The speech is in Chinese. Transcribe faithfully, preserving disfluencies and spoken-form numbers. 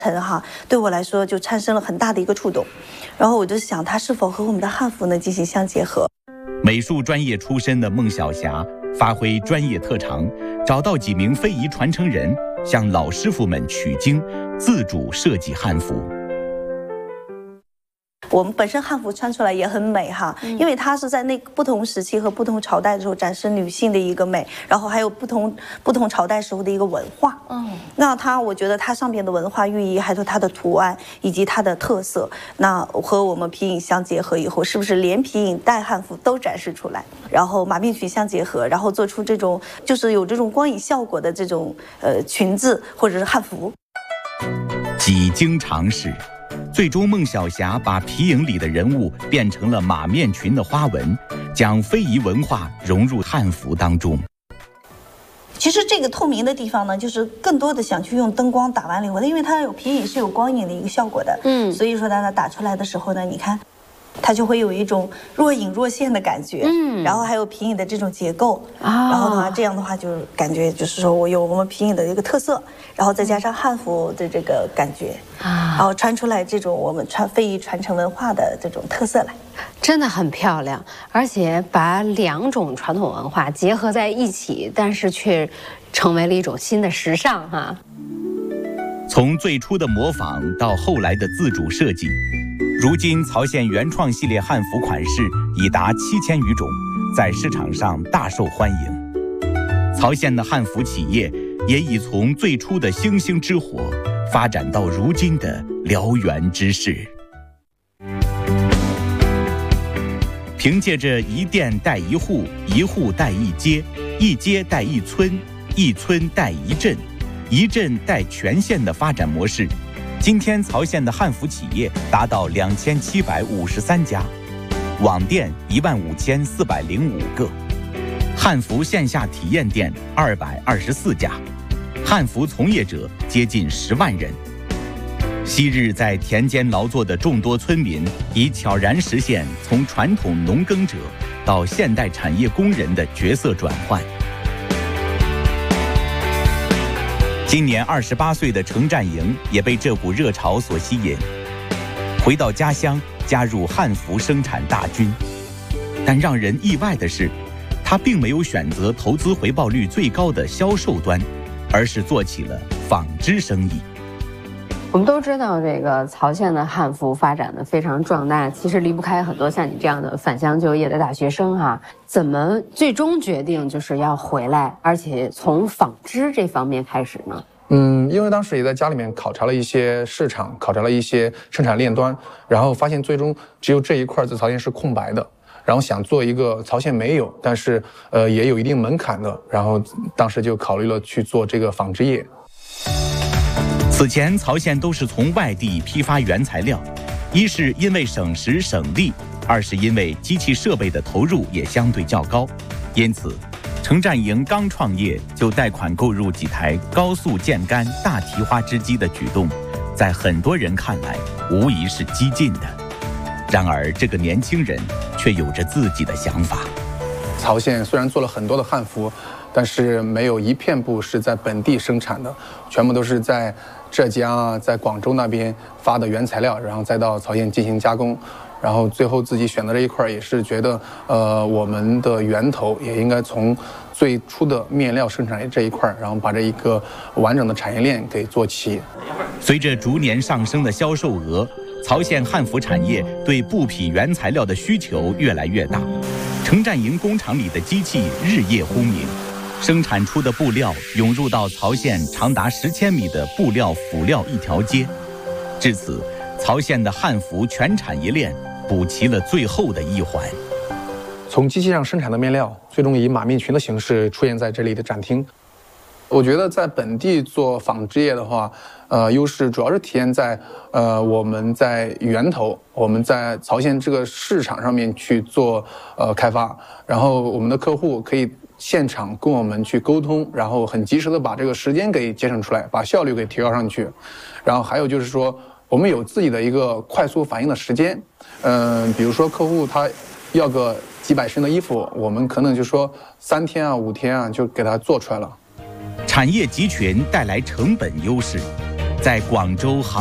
哈，对我来说就产生了很大的一个触动，然后我就想，它是否和我们的汉服呢进行相结合？ 美术专业出身的孟晓霞发挥专业特长，找到几名非遗传承人，向老师傅们取经，自主设计汉服。 我们本身汉服穿出来也很美哈，因为它是在那不同时期和不同朝代的时候展示女性的一个美，然后还有不同不同朝代时候的一个文化。嗯，那它我觉得它上边的文化寓意，还有它的图案以及它的特色，那和我们皮影相结合以后，是不是连皮影带汉服都展示出来？然后马面裙相结合，然后做出这种就是有这种光影效果的这种呃裙子或者是汉服。 几经尝试。最终，孟晓霞把皮影里的人物变成了马面裙的花纹，将非遗文化融入汉服当中。 其实这个透明的地方呢，就是更多的想去用灯光打完了以后，因为它有皮影是有光影的一个效果的，嗯，所以说它打出来的时候呢，你看。它就会有一种若隐若现的感觉，嗯，然后还有皮影的这种结构，啊，然后的话，这样的话就感觉就是说我有我们皮影的一个特色，然后再加上汉服的这个感觉，啊，然后穿出来这种我们传非遗传承文化的这种特色来， 真的很漂亮，而且把两种传统文化结合在一起，但是却成为了一种新的时尚哈。 从最初的模仿到后来的自主设计。如今，曹县原创系列汉服款式已达七千余种，在市场上大受欢迎。曹县的汉服企业也已从最初的星星之火，发展到如今的燎原之势。凭借着一店带一户，一户带一街，一街带一村，一村带一镇，一镇带全县的发展模式。今天曹县的汉服企业达到两千七百五十三家，网店一万五千四百零五个，汉服线下体验店二百二十四家，汉服从业者接近十万人。昔日在田间劳作的众多村民，已悄然实现从传统农耕者到现代产业工人的角色转换。今年二十八岁的程占营也被这股热潮所吸引，回到家乡加入汉服生产大军。但让人意外的是，他并没有选择投资回报率最高的销售端，而是做起了纺织生意。 我们都知道，这个曹县的汉服发展的非常壮大，其实离不开很多像你这样的返乡就业的大学生哈、啊。怎么最终决定就是要回来，而且从纺织这方面开始呢？ 嗯，因为当时也在家里面考察了一些市场，考察了一些生产链端，然后发现最终只有这一块在曹县是空白的，然后想做一个曹县没有，但是呃也有一定门槛的，然后当时就考虑了去做这个纺织业。 此前曹县都是从外地批发原材料，一是因为省时省力，二是因为机器设备的投入也相对较高，因此程占营刚创业就贷款购入几台高速箭杆大提花织机的举动，在很多人看来无疑是激进的。然而这个年轻人却有着自己的想法。 曹县虽然做了很多的汉服，但是没有一片布是在本地生产的，全部都是在浙江啊，在广州那边发的原材料，然后再到曹县进行加工。然后最后自己选的这一块也是觉得，呃，我们的源头也应该从最初的面料生产这一块，然后把这一个完整的产业链给做齐。 随着逐年上升的销售额，曹县汉服产业对布匹原材料的需求越来越大。程占营工厂里的机器日夜轰鸣，生产出的布料涌入到曹县长达十千米的布料辅料一条街。至此，曹县的汉服全产业链补齐了最后的一环。 从机器上生产的面料，最终以马面裙的形式出现在这里的展厅。我觉得在本地做纺织业的话，呃，优势主要是体现在呃我们在源头，我们在曹县这个市场上面去做呃开发，然后我们的客户可以现场跟我们去沟通，然后很及时的把这个时间给节省出来，把效率给提高上去。然后还有就是说，我们有自己的一个快速反应的时间，嗯、呃，比如说客户他要个几百身的衣服，我们可能就说三天啊五天啊就给他做出来了。 产业集群带来成本优势， 在广州杭。